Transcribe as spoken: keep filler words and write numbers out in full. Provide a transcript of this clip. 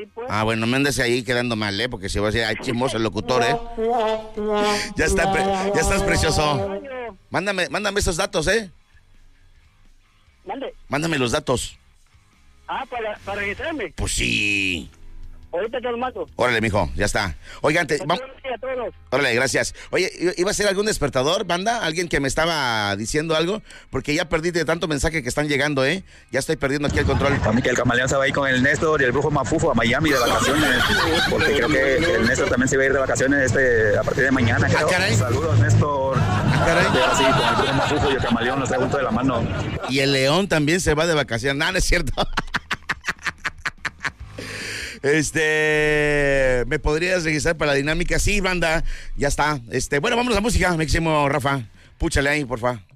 pues. Ah, bueno, no me andes ahí quedando mal, ¿eh? Porque si vas a decir, ay, chismoso el locutor, ¿eh? Ya está, pre- ya estás precioso. Mándame, mándame esos datos, ¿eh? Mande. Mándame los datos. Ah, para, para registrarme. Pues sí. Ahorita te lo mato. Órale, mijo, ya está. Oigan, te, vamos. A todos. Órale, gracias. Oye, ¿iba a ser algún despertador, banda? ¿Alguien que me estaba diciendo algo? Porque ya perdí de tanto mensaje que están llegando, ¿eh? Ya estoy perdiendo aquí el control. Para mí que el camaleón se va a ir con el Néstor y el brujo Mafufo a Miami de vacaciones, porque creo que el Néstor también se va a ir de vacaciones este a partir de mañana. Creo. Ah, caray. Saludos, Néstor. Ah, caray. Así, con el brujo Mafufo y el camaleón los traigo juntos de la mano. Y el león también se va de vacaciones. No, no es cierto. Este, ¿me podrías registrar para la dinámica? Sí, banda, ya está. Este, bueno, vamos a la música, máximo Rafa. Púchale ahí, por favor.